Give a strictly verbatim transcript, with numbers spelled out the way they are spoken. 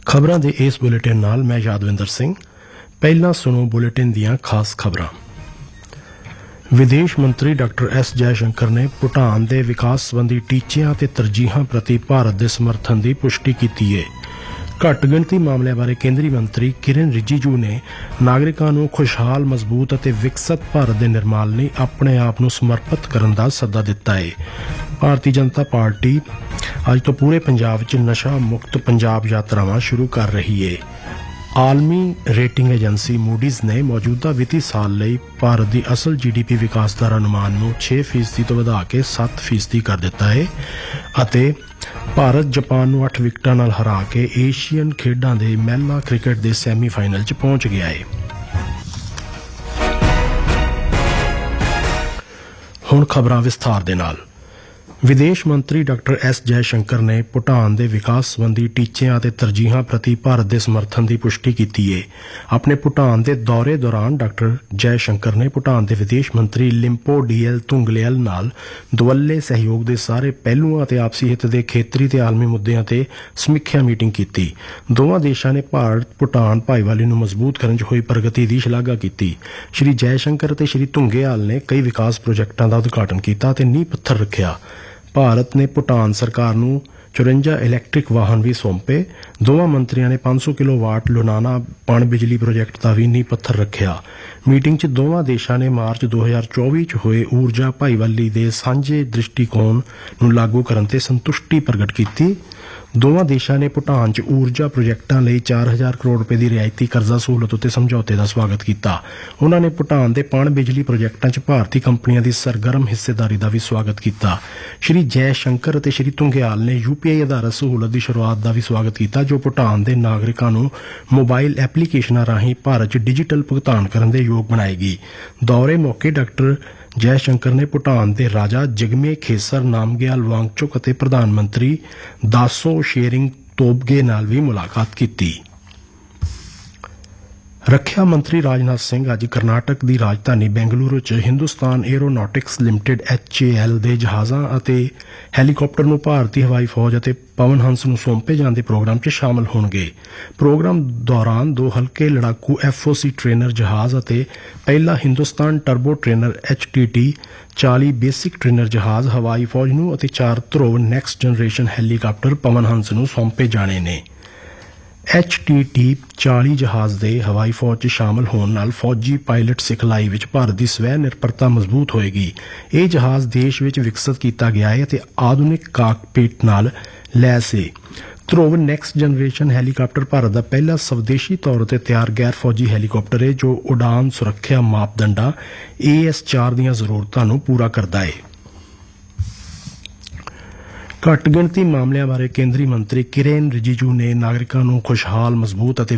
ਖਬਰਾਂ ਦੇ ਇਸ ਬੁਲੇਟਿਨ ਨਾਲ ਮੈਂ ਯਾਦਵਿੰਦਰ ਸਿੰਘ। ਪਹਿਲਾਂ ਸੁਣੋ ਬੁਲੇਟਿਨ ਦੀਆਂ ਖਾਸ ਖਬਰਾਂ। ਵਿਦੇਸ਼ ਮੰਤਰੀ ਡਾਕਟਰ ਐਸ ਜੈਸ਼ੰਕਰ ਨੇ ਭੂਟਾਨ ਦੇ ਵਿਕਾਸ ਸੰਬੰਧੀ ਟੀਚਿਆਂ ਅਤੇ ਤਰਜੀਹਾਂ ਪ੍ਰਤੀ ਭਾਰਤ ਦੇ ਸਮਰਥਨ ਦੀ ਪੁਸ਼ਟੀ ਕੀਤੀ ਹੈ। ਘੱਟ ਗਿਣਤੀ ਮਾਮਲਿਆਂ ਬਾਰੇ ਕੇਂਦਰੀ ਮੰਤਰੀ ਕਿਰਨ ਰਿਜੀਜੂ ਨੇ ਨਾਗਰਿਕਾਂ ਨੂੰ ਖੁਸ਼ਹਾਲ, ਮਜ਼ਬੂਤ ਅਤੇ ਵਿਕਸਤ ਭਾਰਤ ਦੇ ਨਿਰਮਾਣ ਲਈ ਆਪਣੇ ਆਪ ਨੂੰ ਸਮਰਪਿਤ ਕਰਨ ਦਾ ਸੱਦਾ ਦਿੱਤਾ ਹੈ। ਭਾਰਤੀ ਜਨਤਾ ਪਾਰਟੀ ਅੱਜ ਤੋਂ ਪੂਰੇ ਪੰਜਾਬ 'ਚ ਨਸ਼ਾ ਮੁਕਤ ਪੰਜਾਬ ਯਾਤਰਾਵਾਂ ਸ਼ੁਰੂ ਕਰ ਰਹੀ ਹੈ। ਆਲਮੀ ਰੇਟਿੰਗ ਏਜੰਸੀ ਮੂਡੀਜ਼ ਨੇ ਮੌਜੂਦਾ ਵਿੱਤੀ ਸਾਲ ਲਈ ਭਾਰਤ ਦੀ ਅਸਲ ਜੀ ਡੀ ਪੀ ਵਿਕਾਸ ਦਰ ਅਨੁਮਾਨ ਨੂੰ ਛੇ ਫੀਸਦੀ ਤੋਂ ਵਧਾ ਕੇ ਸੱਤ ਫੀਸਦੀ ਕਰ ਦਿੱਤਾ ਹੈ ਅਤੇ ਭਾਰਤ ਜਾਪਾਨ ਨੂੰ ਅੱਠ ਵਿਕਟਾਂ ਨਾਲ ਹਰਾ ਕੇ ਏਸ਼ੀਅਨ ਖੇਡਾਂ ਦੇ ਮਹਿਲਾ ਕ੍ਰਿਕਟ ਦੇ ਸੈਮੀ ਫਾਈਨਲ 'ਚ ਪਹੁੰਚ ਗਿਆ ਹੈ। ਹੁਣ ਖਬਰਾਂ ਵਿਸਥਾਰ ਦੇ ਨਾਲ। ਵਿਦੇਸ਼ ਮੰਤਰੀ ਡਾਕਟਰ ਐਸ ਜੈਸ਼ੰਕਰ ਨੇ ਭੂਟਾਨ ਦੇ ਵਿਕਾਸ ਸੰਬੰਧੀ ਟੀਚਿਆਂ ਅਤੇ ਤਰਜੀਹਾਂ ਪ੍ਰਤੀ ਭਾਰਤ ਦੇ ਸਮਰਥਨ ਦੀ ਪੁਸ਼ਟੀ ਕੀਤੀ ਹੈ। ਆਪਣੇ ਭੂਟਾਨ ਦੇ ਦੌਰੇ ਦੌਰਾਨ ਡਾਕਟਰ ਜੈਸ਼ੰਕਰ ਨੇ ਭੂਟਾਨ ਦੇ ਵਿਦੇਸ਼ ਮੰਤਰੀ ਲਿੰਪੋ ਡੀਐਲ ਤੁੰਗਲਿਆਲ ਨਾਲ ਦੁਵੱਲੇ ਸਹਿਯੋਗ ਦੇ ਸਾਰੇ ਪਹਿਲੂਆਂ ਅਤੇ ਆਪਸੀ ਹਿੱਤ ਦੇ ਖੇਤਰੀ ਤੇ ਆਲਮੀ ਮੁੱਦਿਆਂ ਤੇ ਸਮੀਖਿਆ ਮੀਟਿੰਗ ਕੀਤੀ। ਦੋਵਾਂ ਦੇਸ਼ਾਂ ਨੇ ਭਾਰਤ ਭੂਟਾਨ ਭਾਈਵਾਲੀ ਨੂੰ ਮਜ਼ਬੂਤ ਕਰਨ 'ਚ ਹੋਈ ਪ੍ਰਗਤੀ ਦੀ ਸ਼ਲਾਘਾ ਕੀਤੀ। ਸ਼੍ਰੀ ਜੈਸ਼ੰਕਰ ਅਤੇ ਸ਼੍ਰੀ ਤੁੰਗਲਿਆਲ ਨੇ ਕਈ ਵਿਕਾਸ ਪ੍ਰੋਜੈਕਟਾਂ ਦਾ ਉਦਘਾਟਨ ਕੀਤਾ ਅਤੇ ਨੀਂਹ ਪੱਥਰ ਰੱਖਿਆ। ਭਾਰਤ ਨੇ ਭੂਟਾਨ ਸਰਕਾਰ ਨੂੰ ਚੁਰੰਜਾ ਇਲੈਕਟ੍ਰਿਕ ਵਾਹਨ ਵੀ ਸੌਂਪੇ। ਦੋਵਾਂ ਮੰਤਰੀਆਂ ਨੇ ਪੰਜ ਸੌ ਕਿਲੋ ਵਾਟ ਲੁਨਾਨਾ ਪਣ ਬਿਜਲੀ ਪ੍ਰੋਜੈਕਟ ਦਾ ਵੀ ਨੀਂਹ ਪੱਥਰ ਰੱਖਿਆ। ਮੀਟਿੰਗ 'ਚ ਦੋਵਾਂ ਦੇਸ਼ਾਂ ਨੇ ਮਾਰਚ ਦੋ ਹਜ਼ਾਰ ਚੌਵੀ 'ਚ ਹੋਏ ਊਰਜਾ ਭਾਈਵਾਲੀ ਦੇ ਸਾਂਝੇ ਦ੍ਰਿਸ਼ਟੀਕੋਣ ਨੂੰ ਲਾਗੂ ਕਰਨ ਤੇ ਸੰਤੁਸ਼ਟੀ ਪ੍ਰਗਟ ਕੀਤੀ। ਦੋਵਾਂ ਦੇਸ਼ਾਂ ਨੇ ਭੂਟਾਨ 'ਚ ਊਰਜਾ ਪ੍ਰੋਜੈਕਟਾਂ ਲਈ ਚਾਰ ਹਜ਼ਾਰ ਕਰੋੜ ਰੁਪਏ ਦੀ ਰਿਆਇਤੀ ਕਰਜ਼ਾ ਸਹੂਲਤ ਉੱਤੇ ਸਮਝੌਤੇ ਦਾ ਸਵਾਗਤ ਕੀਤਾ। ਉਨ੍ਹਾਂ ਨੇ ਭੂਟਾਨ ਦੇ ਪਣ ਬਿਜਲੀ ਪ੍ਰੋਜੈਕਟਾਂ 'ਚ ਭਾਰਤੀ ਕੰਪਨੀਆਂ ਦੀ ਸਰਗਰਮ ਹਿੱਸੇਦਾਰੀ ਦਾ ਵੀ ਸਵਾਗਤ ਕੀਤਾ। ਸ਼੍ਰੀ ਜੈਸ਼ੰਕਰ ਅਤੇ ਸ਼੍ਰੀ ਤੁੰਗਲਿਆਲ ਨੇ ਯੂ ਪੀ ਆਈ ਆਧਾਰਿਤ ਸਹੂਲਤ ਦੀ ਸ਼ੁਰੂਆਤ ਦਾ ਵੀ ਸਵਾਗਤ ਕੀਤਾ, ਜੋ ਭੂਟਾਨ ਦੇ ਨਾਗਰਿਕਾਂ ਨੂੰ ਮੋਬਾਈਲ ਐਪਲੀਕੇਸ਼ਨਾਂ ਰਾਹੀਂ ਭਾਰਤ 'ਚ ਡਿਜੀਟਲ ਭੁਗਤਾਨ ਕਰਨ ਦੇ ਯੋਗ ਬਣਾਏਗੀ। ਦੌਰੇ ਮੌਕੇ ਡਾਕਟਰ ਜੈਸ਼ੰਕਰ ਨੇ ਭੂਟਾਨ ਦੇ ਰਾਜਾ ਜਿਗਮੇ ਖੇਸਰ ਨਾਮਗਿਆਲ ਵਾਂਗਚੁਕ ਅਤੇ ਪ੍ਰਧਾਨ ਮੰਤਰੀ ਦਾਸੋ ਸ਼ੇਰਿੰਗ ਤੋਬਗੇ ਨਾਲ ਵੀ ਮੁਲਾਕਾਤ ਕੀਤੀ। ਰੱਖਿਆ ਮੰਤਰੀ ਰਾਜਨਾਥ ਸਿੰਘ ਅੱਜ ਕਰਨਾਟਕ ਦੀ ਰਾਜਧਾਨੀ ਬੈਂਗਲੁਰੂ 'ਚ Hindustan ਏਰੋਨੌਟਿਕਸ limited H A L ਦੇ ਜਹਾਜ਼ਾਂ ਅਤੇ ਹੈਲੀਕਾਪਟਰ ਨੂੰ ਭਾਰਤੀ ਹਵਾਈ ਫੌਜ ਅਤੇ ਪਵਨ ਹੰਸ ਨੂੰ ਸੌਂਪੇ ਜਾਣ ਦੇ ਪ੍ਰੋਗਰਾਮ 'ਚ ਸ਼ਾਮਲ ਹੋਣਗੇ। ਪ੍ਰੋਗਰਾਮ ਦੌਰਾਨ ਦੋ ਹਲਕੇ ਲੜਾਕੂ ਐਫ ਓ ਸੀ ਟ੍ਰੇਨਰ ਜਹਾਜ਼ ਅਤੇ ਪਹਿਲਾ Hindustan turbo trainer H T T ਚਾਲੀ ਬੇਸਿਕ ਟ੍ਰੇਨਰ ਜਹਾਜ਼ ਹਵਾਈ ਫੌਜ ਨੂੰ ਅਤੇ ਚਾਰ ਧਰੁਵ ਨੈਕਸਟ ਜਨਰੇਸ਼ਨ ਹੈਲੀਕਾਪਟਰ ਪਵਨ ਹੰਸ ਨੂੰ ਸੌਂਪੇ ਜਾਣੇ ਨੇ। ਐਚ ਟੀ ਟੀ ਚਾਲੀ ਜਹਾਜ਼ ਦੇ ਹਵਾਈ ਫੌਜ 'ਚ ਸ਼ਾਮਲ ਹੋਣ ਨਾਲ ਫੌਜੀ ਪਾਇਲਟ ਸਿਖਲਾਈ ਵਿੱਚ ਭਾਰਤ ਦੀ ਸਵੈ ਨਿਰਭਰਤਾ ਮਜ਼ਬੂਤ ਹੋਏਗੀ। ਇਹ ਜਹਾਜ਼ ਦੇਸ਼ ਵਿੱਚ ਵਿਕਸਿਤ ਕੀਤਾ ਗਿਆ ਹੈ ਅਤੇ ਆਧੁਨਿਕ ਕਾਕਪਿਟ ਨਾਲ ਲੈਸ ਹੈ। ਧਰੁਵ ਨੈਕਸਟ ਜਨਰੇਸ਼ਨ ਹੈਲੀਕਾਪਟਰ ਭਾਰਤ ਦਾ ਪਹਿਲਾ ਸਵਦੇਸ਼ੀ ਤੌਰ ਉੱਤੇ ਤਿਆਰ ਗੈਰ ਫੌਜੀ ਹੈਲੀਕਾਪਟਰ ਹੈ, ਜੋ ਉਡਾਨ ਸੁਰੱਖਿਆ ਮਾਪਦੰਡਾਂ ਏ ਐਸ ਚਾਰ ਦੀਆਂ ਜ਼ਰੂਰਤਾਂ ਨੂੰ ਪੂਰਾ ਕਰਦਾ ਹੈ। ਘੱਟ ਗਿਣਤੀ ਮਾਮਲਿਆਂ ਬਾਰੇ ਕੇਂਦਰੀ ਮੰਤਰੀ ਕਿਰਨ ਰਿਜੀਜੂ ਨੇ ਨਾਗਰਿਕਾਂ ਨੂੰ ਖੁਸ਼ਹਾਲ, ਮਜ਼ਬੂਤ ਅਤੇ